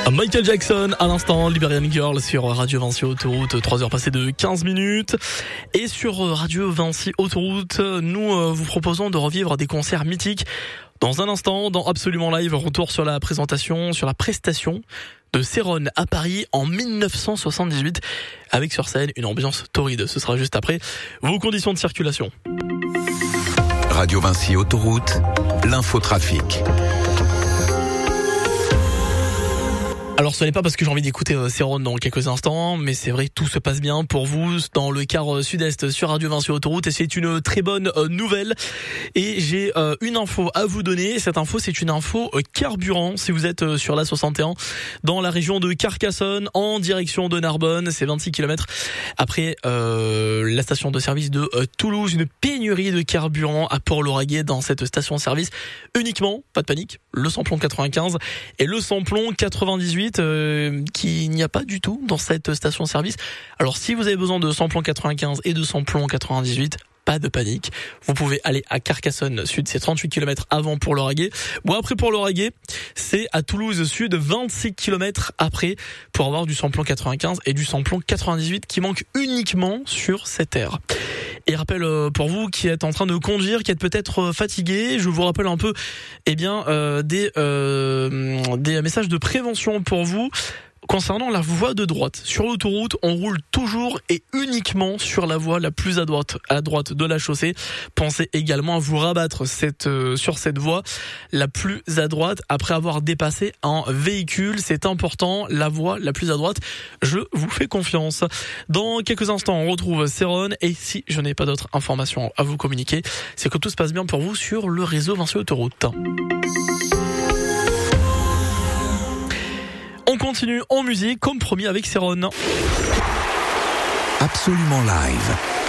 Michael Jackson à l'instant, Liberian Girl sur Radio Vinci Autoroute, 3h passées de 15 minutes. Et sur Radio Vinci Autoroute, nous vous proposons de revivre des concerts mythiques. Dans un instant, dans Absolument Live, retour sur la présentation, sur la prestation de Céron à Paris en 1978, avec sur scène une ambiance torride. Ce sera juste après vos conditions de circulation. Radio Vinci Autoroute, l'infotrafic. Alors ce n'est pas parce que j'ai envie d'écouter Céron dans quelques instants, mais c'est vrai que tout se passe bien pour vous dans le quart sud-est sur Radio Vinci Autoroute et c'est une très bonne nouvelle. Et j'ai une info à vous donner. Cette info, c'est une info carburant. Si vous êtes sur la 61 dans la région de Carcassonne en direction de Narbonne, c'est 26 km après la station de service de Toulouse. Une pénurie de carburant à Port-Lauragais dans cette station-service uniquement, pas de panique, le samplon 95 et le samplon 98 qu'il n'y a pas du tout dans cette station-service. Alors si vous avez besoin de samplon 95 et de samplon 98, pas de panique. Vous pouvez aller à Carcassonne Sud, c'est 38 km avant Port-Lauragais. Bon, après Port-Lauragais, c'est à Toulouse Sud, 26 km après pour avoir du samplon 95 et du samplon 98 qui manque uniquement sur cette aire. Et rappel pour vous qui êtes en train de conduire, qui êtes peut-être fatigué, je vous rappelle un peu des messages de prévention pour vous. Concernant la voie de droite, sur l'autoroute, on roule toujours et uniquement sur la voie la plus à droite de la chaussée. Pensez également à vous rabattre sur cette voie la plus à droite après avoir dépassé un véhicule. C'est important, la voie la plus à droite. Je vous fais confiance. Dans quelques instants, on retrouve Céron et si je n'ai pas d'autres informations à vous communiquer, c'est que tout se passe bien pour vous sur le réseau Vinci Autoroute. On continue en musique, comme promis avec Céron. Absolument Live.